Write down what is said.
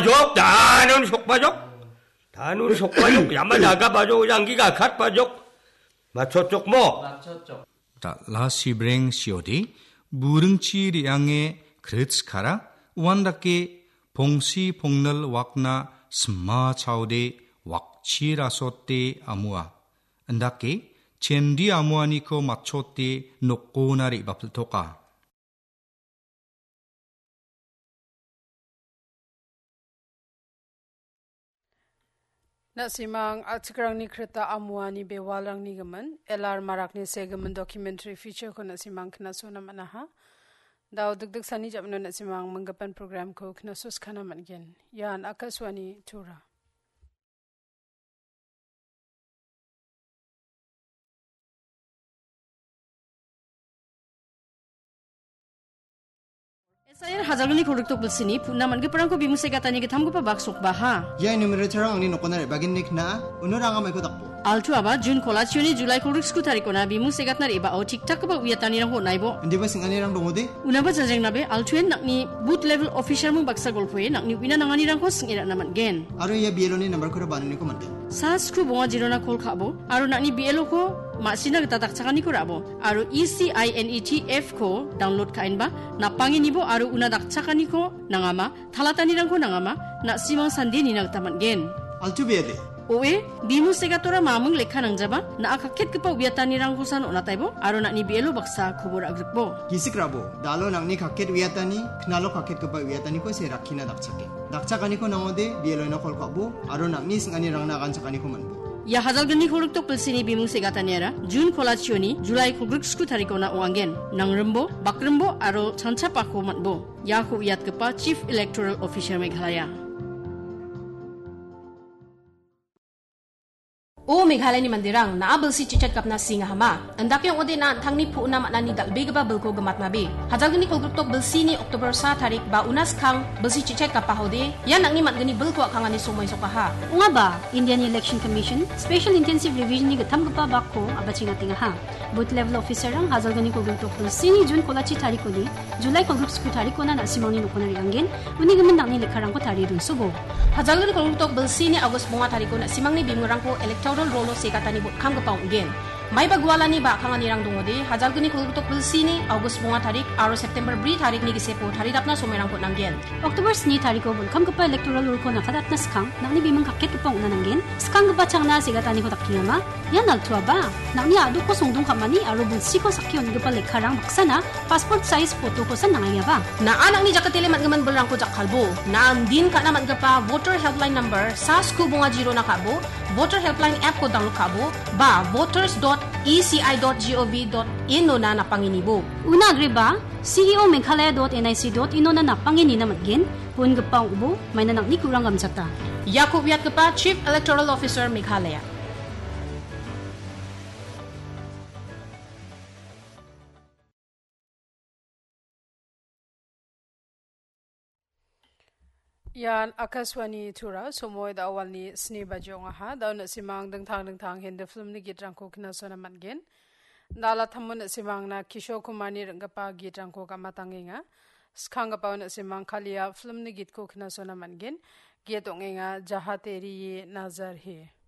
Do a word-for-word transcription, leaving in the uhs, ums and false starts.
속바족, 나는 속바족, 나는 속바족, 야마 나가바족, 양기가 갓바족, 맞췄족 뭐. 맞췄족. 다 라시브랭 시오디 부릉치 리앙에 크르츠카라 우안다케 봉시 봉널 왁나 스마 차오데 왁치라소테 아무아 안다케 첸디 아무아니코 맞초테 노꼬나리 바플토카 Nasimang at sekarang ni kereta amuani bewalang ni gaman L R marak ni segaman documentary feature ko nasimang knaso naman aha daw dagdag sani japno nasimang manggapan program ko knasos kana man gen yan akaswani tura Saya hajalgani produktok bersini puna man geperang ko bimu segatani ke tham ko pa baksok baha. Ya numerator ang ni nokona bagin nik na unuranga mai ko takpo. Altu aba June kolachoni July korik sku tariko na bimu segatna iba o tik tak ba uyatani rang ho naibo. Ndi ba singani rang dongode? Una ba jajeng nabe altuen nakni boot level official mu baksa golpoe nakni wina nangani rang ko singira naman gen. Aro ya B L O ni number ko banuni ko mande. Sa skru bonga jirona kol khabo aro nakni B L O ko masina gata takchakani ko rabo aro E C I N E T F ko download kain ba napangi nibo aro una dakchakani ko nangama thalatani rang ko nangama na simang sandi ni nagtaman gen. Altu bede. Oe bimu segatora mamung lekha nangjaba na akaket kepa wiatani rang kosan onataibo aro nakni B L O baksa khobor agrikbo gisik rabo dalo nangni kaket wiatani knalo kaket kepa wiatani ko se rakhina dakchake dakchakani ko nangode B L O na kol kabo aro nakni singani rang na kanchakani ko manbo ya hajalgani khoruktok pilsini bimu segataniara June kolachoni July kogruk sku tarikona oangen nangrembo bakrembo aro chancha pakho matbo ya khu wiat kepa Chief Electoral Officer Meghalaya O Meghalaya ni mandirang na abel si chichat kap na singa hama andak yung ode na thangni pu na manani dalbe ba belko gamat mabe hajalgani kolgurtok belsi ni October sa tarik ba unas khang belsi chichat kap pahode yan ang ni matgani belko khangani sumoy sokaha unga ba Indian Election Commission Special Intensive Revision ni gatam gapa bakko abachinga tinga ha booth level officer ang hajalgani kolgurtok belsi ni June kolachi tarik ni July kolgurtok sku tarik na na simoni no konari angin uni gaman dang ni lekharang ko tari dun subo hajalgani kolgurtok belsi ni August bunga tarik na simang ni bimurang ko electoral rolo sekatani bot kam gapang gen mai bagwala ni ba khangani rang dongode hajalgani kolgurtok bulsini August bunga tarik aro September bri tarik ni gisepo taridapna somerang ko nanggen October ni tariko bol kam gapa electoral role ko nakadat na skang nangni bimang kaket gapang unananggen skang gapa changna segatani ko takkiyama yan altua ba nangni adu ko songdong kamani aro bulsi ko sakyon gapa lekharang baksana passport size photo ko sa nangaya ba na anang ni jakatile matgaman bolrang ko jakkalbo na andin ka naman gapa voter helpline number sa sku bunga zero na kabo voter helpline app ko download kabo ba voters dot e c i dot gov dot in no na napanginibo una agri ba C E O meghalaya dot N I C dot in no na napangini na matgen pun gapang ubo may nanak ni kurang gamsata yakub yat gapa Chief Electoral Officer Meghalaya yan akaswani tura somoy da awal ni sni bajong aha daw na simang dengthang dengthang hindi film ni gitrang ko kinasona matgen dala thamun na simang na Kishore Kumar ni rangapa gitrang ko kamatanginga skanga pa na simang khalia film ni git ko kinasona matgen gietong nga jahateri nazar he